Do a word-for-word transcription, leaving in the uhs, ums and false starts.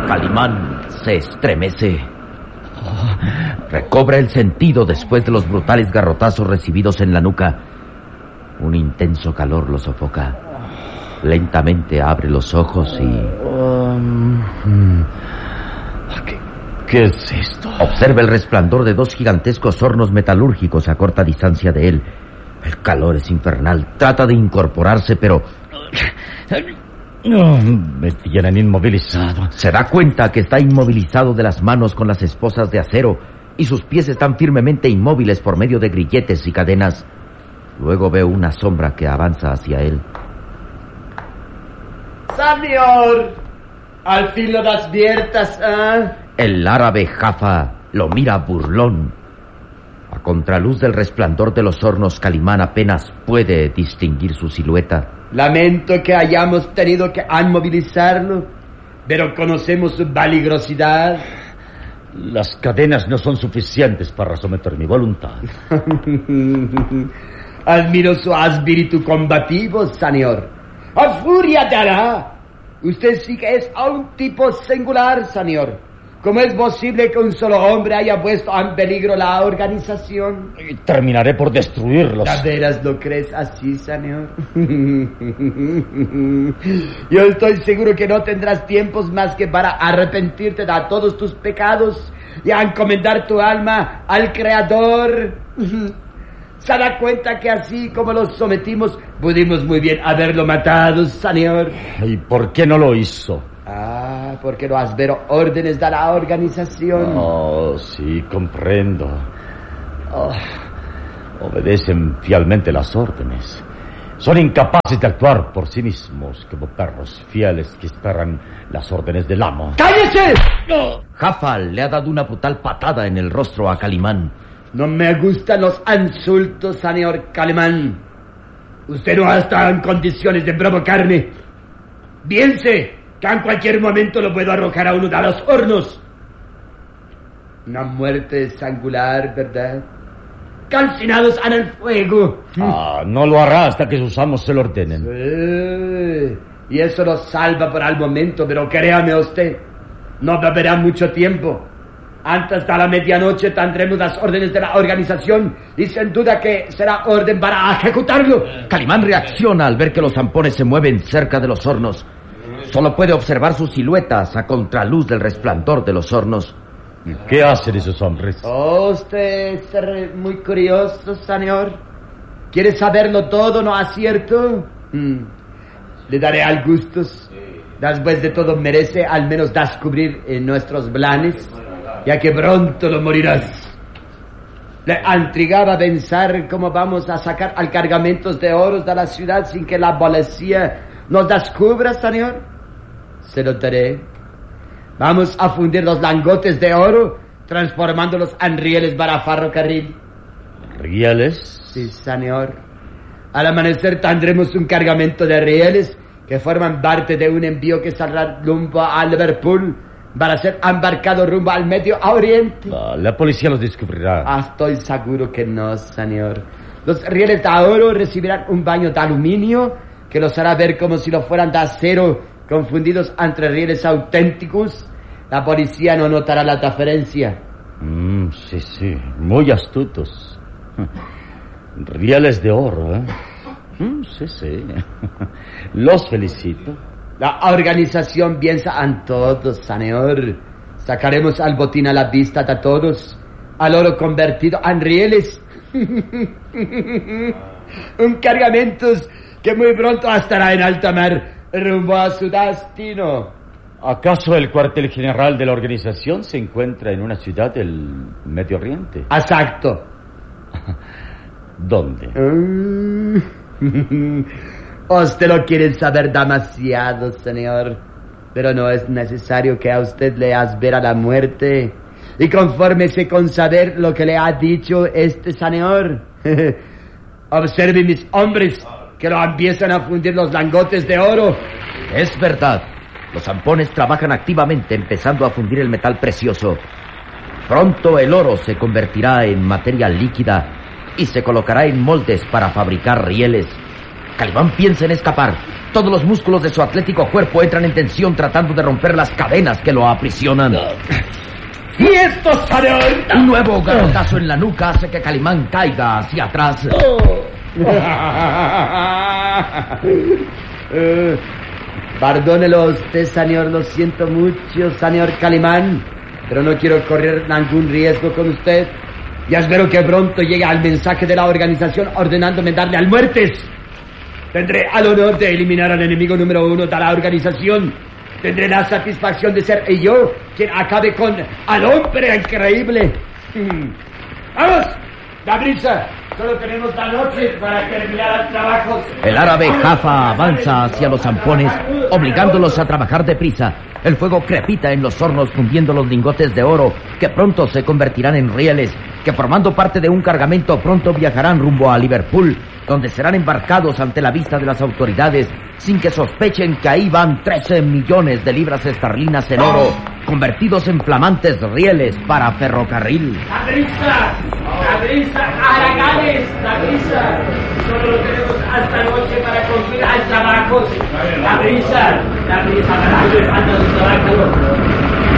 Calimán se estremece. Recobra el sentido después de los brutales garrotazos recibidos en la nuca. Un intenso calor lo sofoca. Lentamente abre los ojos y... Um, ¿Qué, ¿Qué es esto? Observa el resplandor de dos gigantescos hornos metalúrgicos a corta distancia de él. El calor es infernal. Trata de incorporarse, pero... No, me tienen inmovilizado. Se da cuenta que está inmovilizado de las manos con las esposas de acero y sus pies están firmemente inmóviles por medio de grilletes y cadenas. Luego ve una sombra que avanza hacia él. ¡Señor! Al fin lo despiertas, ¿eh? El árabe Jaffa lo mira burlón. A contraluz del resplandor de los hornos, Calimán apenas puede distinguir su silueta. Lamento que hayamos tenido que inmovilizarlo, pero conocemos su peligrosidad. Las cadenas no son suficientes para someter mi voluntad. Admiro su espíritu combativo, señor. ¡A furia dará! Usted sí que es un tipo singular, señor. ¿Cómo es posible que un solo hombre haya puesto en peligro la organización? Y terminaré por destruirlos. ¿De veras lo crees así, señor? Yo estoy seguro que no tendrás tiempos más que para arrepentirte de todos tus pecados y a encomendar tu alma al Creador. ¿Se da cuenta que así como los sometimos, pudimos muy bien haberlo matado, señor? ¿Y por qué no lo hizo? Ah, porque no has ver órdenes de la organización. Oh, sí, comprendo. Oh, obedecen fielmente las órdenes. Son incapaces de actuar por sí mismos como perros fieles que esperan las órdenes del amo. ¡Cállese! No. Jaffa le ha dado una brutal patada en el rostro a Calimán. No me gustan los insultos, señor Calimán. Usted no está en condiciones de provocarme. Piense que en cualquier momento lo puedo arrojar a uno de los hornos. Una muerte singular, ¿verdad? Calcinados en el fuego. Ah, no lo hará hasta que sus amos se lo ordenen. Sí, y eso lo salva por el momento, pero créame usted, no beberá mucho tiempo. Antes de la medianoche tendremos las órdenes de la organización y sin duda que será orden para ejecutarlo. Calimán reacciona al ver que los zampones se mueven cerca de los hornos. Solo puede observar sus siluetas a contraluz del resplandor de los hornos. ¿Qué hacen esos hombres? Oh, usted es muy curioso, señor. ¿Quiere saberlo todo, no es cierto? Mm. Le daré al gustos. Después de todo merece al menos descubrir eh, nuestros planes, ya que pronto lo morirás. Le intrigaba pensar cómo vamos a sacar al cargamentos de oro de la ciudad sin que la policía nos descubra, señor. Se lo daré. Vamos a fundir los lingotes de oro, transformándolos en rieles para ferrocarril. ¿Rieles? Sí, señor. Al amanecer tendremos un cargamento de rieles que forman parte de un envío que saldrá rumbo a Liverpool para ser embarcado rumbo al Medio Oriente. Ah, la policía los descubrirá. Ah, estoy seguro que no, señor. Los rieles de oro recibirán un baño de aluminio que los hará ver como si lo fueran de acero, confundidos entre rieles auténticos. La policía no notará la diferencia. Mm, sí, sí, muy astutos. Rieles de oro, ¿eh? Mm, sí, sí. Los felicito. La organización piensa en todos, señor. Sacaremos al botín a la vista de todos, al oro convertido en rieles. Un cargamento que muy pronto estará en alta mar, rumbo a su destino. ¿Acaso el cuartel general de la organización se encuentra en una ciudad del Medio Oriente? Exacto. ¿Dónde? Uh, usted lo quiere saber demasiado, señor. Pero no es necesario que a usted le asvera la muerte. Y confórmese con saber lo que le ha dicho este señor. Observe, mis hombres, que lo empiezan a fundir los lingotes de oro. Es verdad. Los zampones trabajan activamente empezando a fundir el metal precioso. Pronto el oro se convertirá en materia líquida y se colocará en moldes para fabricar rieles. Calimán piensa en escapar. Todos los músculos de su atlético cuerpo entran en tensión tratando de romper las cadenas que lo aprisionan. ¡Y esto, señor! Un nuevo garrotazo en la nuca hace que Calimán caiga hacia atrás. Eh, perdónelo usted, señor, lo siento mucho, señor Calimán, pero no quiero correr ningún riesgo con usted. Ya espero que pronto llegue el mensaje de la organización ordenándome darle al muertes. Tendré el honor de eliminar al enemigo número uno de la organización. Tendré la satisfacción de ser yo quien acabe con al hombre increíble. ¡Vamos! ¡Da prisa! Solo tenemos la noche para terminar el trabajo. El árabe Jaffa avanza hacia los zampones, obligándolos a trabajar deprisa. El fuego crepita en los hornos fundiendo los lingotes de oro, que pronto se convertirán en rieles, que formando parte de un cargamento pronto viajarán rumbo a Liverpool, donde serán embarcados ante la vista de las autoridades, sin que sospechen que ahí van trece millones de libras esterlinas en oro, convertidos en flamantes rieles para ferrocarril. ¡La brisa! ¡La brisa! ¡Araganes! ¡La brisa! Solo tenemos hasta noche para concluir el trabajo. ¡La brisa! ¡La brisa! ¡La brisa! ¡La brisa!